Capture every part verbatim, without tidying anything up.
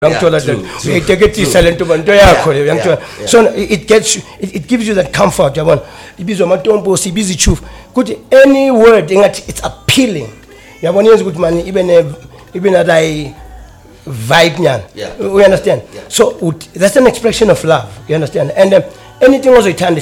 Yeah, true, true. Yeah, yeah. So it gets it, it gives you that comfort. Any word it's appealing. Even even at I vibe. Yeah. We understand. Yeah. So that's an expression of love. You understand? And um, anything also it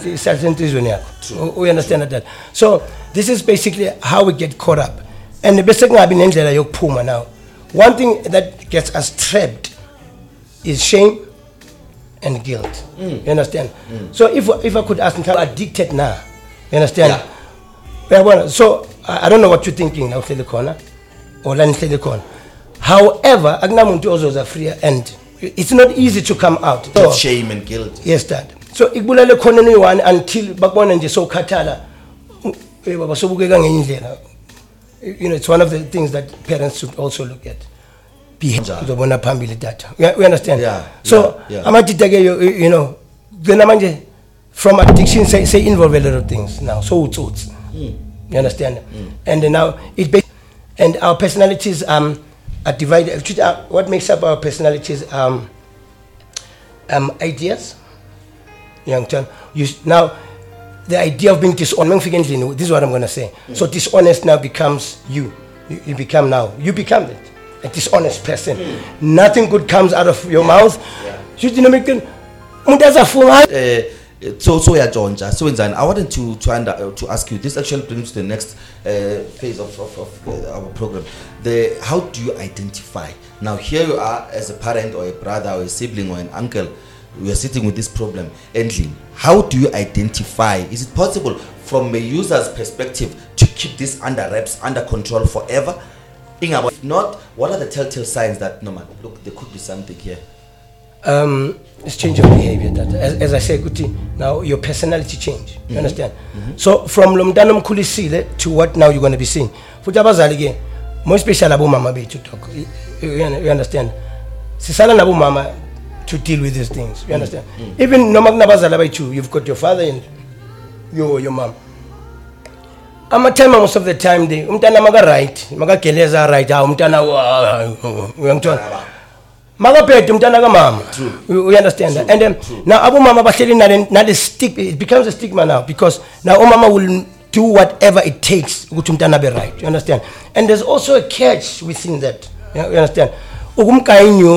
we understand that. So this is basically how we get caught up. And the best thing I've been in there Puma now. One thing that gets us trapped is shame and guilt. Mm. You understand? Mm. So if if I could ask, I'm addicted now. You understand? Yeah. Yeah, well, so I, I don't know what you're thinking now, Telecona or Lan Telecon. However, Agnamuntu also is a free and it's not easy to come out. So, shame and guilt. Yes, Dad. So Igulale Konani one until Bakwan and so Katala. You know, it's one of the things that parents should also look at. Behavior. We understand. Yeah. So, yeah, yeah. you, you know, from addiction, say, say involve a lot of things now. So it's mm. You understand? Mm. And now it and our personalities um are divided. What makes up our personalities um um ideas. Young John, you now. The idea of being dishonest, this is what I'm going to say. Mm. So dishonest now becomes you. you. You become now. You become it. A dishonest person. Mm. Nothing good comes out of your yeah. mouth. Yeah. Uh, so, so yeah, John. So, I wanted to to, under, uh, to ask you. This actually brings to the next uh, phase of, of, of uh, our program. The how do you identify? Now, here you are as a parent or a brother or a sibling or an uncle. We are sitting with this problem. Endling, how do you identify? Is it possible from a user's perspective to keep this under wraps, under control forever? If not, what are the telltale signs that, no man, look, there could be something here? Um, it's change of behavior. That, as, as I say, Kuti, now your personality change. You mm-hmm. understand? Mm-hmm. So from Lomdanum Kulisile to what now you're going to be seeing. Futabazali, more special about mama be to talk. You, you understand? Sisala nabu mama. To deal with these things, you understand? Mm. Even no magnabazalabachu, you've got your father and your your mom. I'm a time most of the time they umtana maga right, maga keleza right, umtana wa maga pet umtana ga mama. We understand that. And then True. Now abu mama basheli na the stick it becomes a stigma now because now mama will do whatever it takes to umtana be right. You understand? And there's also a catch within that. You understand? You are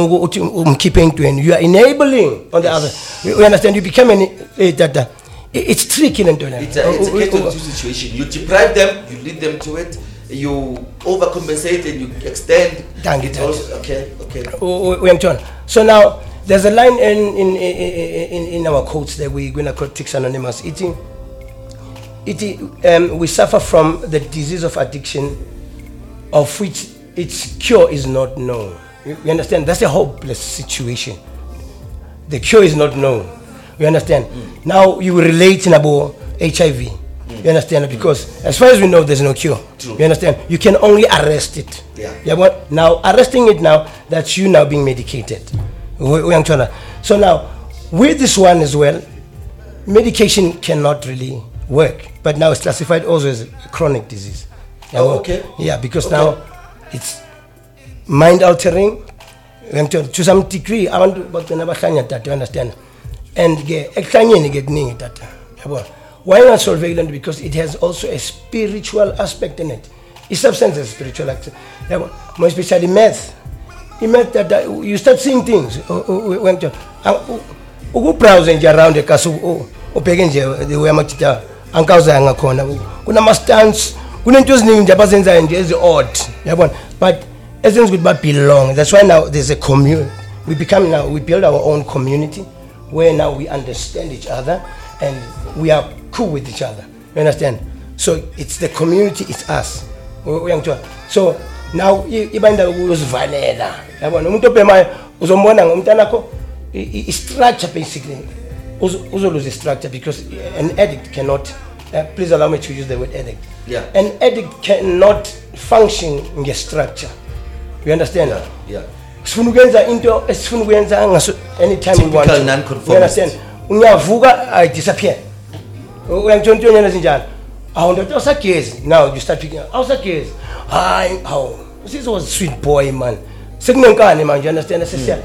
enabling on the other. You understand? You become an that it's tricky. It's a, it's a catch twenty-two situation. You deprive them, you lead them to it, you overcompensate and you extend. Okay, okay. So now there's a line in in in, in our quotes that we're going to quote Tix Anonymous. Eating, eating. Um, we suffer from the disease of addiction, of which its cure is not known. You understand? That's a hopeless situation. The cure is not known. You understand? Mm. Now you relate in about H I V. Mm. You understand? Because mm. as far as we know, there's no cure. True. You understand? You can only arrest it. Yeah. Yeah. But now arresting it now, that's you now being medicated. So now with this one as well, medication cannot really work. But now it's classified also as a chronic disease. Oh, okay. Yeah, because okay. now it's mind altering to some degree. I want to that you understand, and get that. Why not surveillance? Because it has also a spiritual aspect in it. It's substance is spiritual aspect. More especially meth. You met that you start seeing things. Ugu browsing around the castle. Upegenje the way much the uncles are corner. Kuna mastans. Kuna just name Jabazenza and is odd. But essence would not belong. That's why now there's a community. We become now, we build our own community where now we understand each other and we are cool with each other. You understand? So it's the community, it's us. So now, even the was vanilla. Structure basically. Also lose structure because an addict cannot, uh, please allow me to use the word addict. Yeah. An addict cannot function in a structure. You understand? Yeah. Yeah. Into anytime we want. Typical non-conformist. You understand? Unyavuga, I disappear. Now you start picking. How's that case? Hi, how? This was a sweet boy, man. You understand?